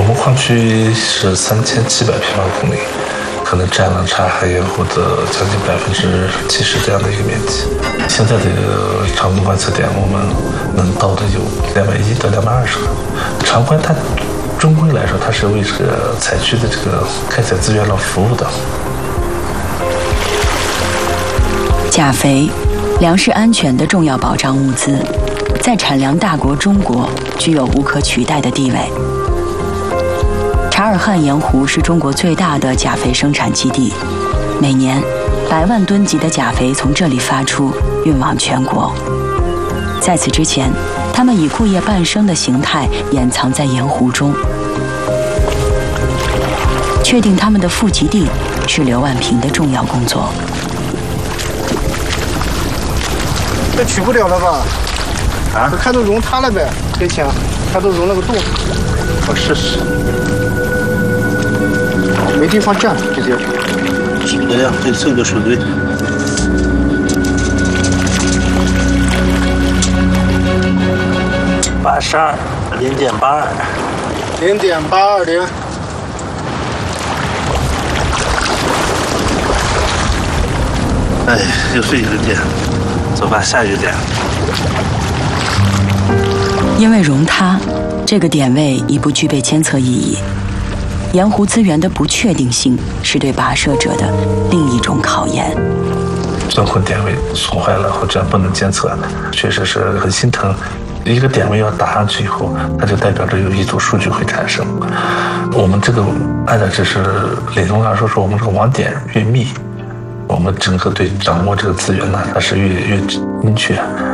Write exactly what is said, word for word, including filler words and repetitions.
们矿区是三千七百平方公里，可能占了察海盐湖的将近百分之七十这样的一个面积。现在的长关观测点，我们能到的有两百一到两百二十个。长关它终归来说，它是为这个采区的这个开采资源来服务的。 钾肥，粮食安全的重要保障物资，在产粮大国中国具有无可取代的地位。察尔汗盐湖是中国最大的钾肥生产基地，每年百万吨级的钾肥从这里发出，运往全国。在此之前，他们以固业半生的形态掩藏在盐湖中。确定他们的富集地是刘万平的重要工作。 这取不了了吧？啊，看都融塌了呗，这墙，它都融了个洞。我试试。没地方站，直接。 哎呀，这这个水堆。八十二，零点八二。 零点八二零。 哎，又是一个点。走吧，下一个点。 因为容塌，这个点位已不具备监测意义。盐湖资源的不确定性是对跋涉者的另一种考验。 钻混点位损坏了或者不能监测，确实是很心疼。一个点位要打上去以后，它就代表着有一组数据会产生。我们这个按照只是理论上说，是我们这个网点越密，我们整个对掌握这个资源呢，它是越越精确。